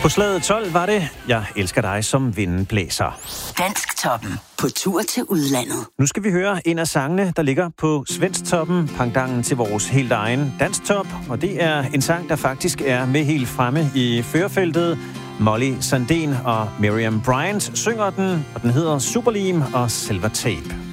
På slaget 12 var det, jeg elsker dig som vinden blæser. Dansktoppen på tur til udlandet. Nu skal vi høre en af sangene, der ligger på Svensktoppen, pangdangen til vores helt egen Dansktop. Og det er en sang, der faktisk er med helt fremme i førerfeltet. Molly Sandén og Miriam Bryant synger den, og den hedder Superlim og Silver Tape.